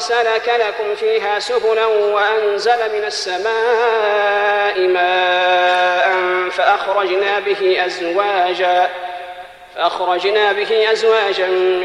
وسلك لكم فيها سبلا وأنزل من السماء ماء فأخرجنا به أزواجا